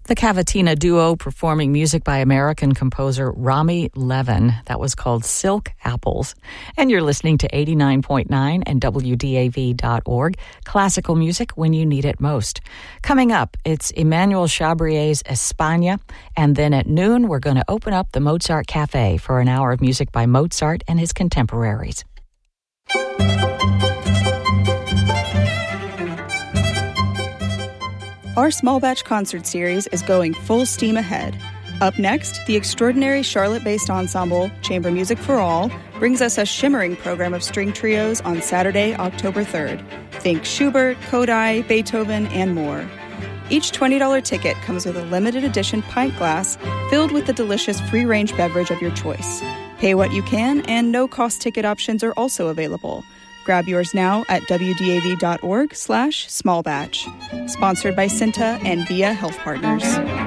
The Cavatina Duo performing music by American composer Rami Levin. That was called Silk Apples. And you're listening to 89.9 and WDAV.org. Classical music when you need it most. Coming up, it's Emmanuel Chabrier's España. And then at noon, we're going to open up the Mozart Cafe for an hour of music by Mozart and his contemporaries. Our small batch concert series is going full steam ahead. Up next, the extraordinary Charlotte-based ensemble, Chamber Music for All, brings us a shimmering program of string trios on Saturday, October 3rd. Think Schubert, Kodály, Beethoven, and more. Each $20 ticket comes with a limited edition pint glass filled with the delicious free-range beverage of your choice. Pay what you can, and no-cost ticket options are also available. Grab yours now at wdav.org/smallbatch. Sponsored by Cinta and Via Health Partners.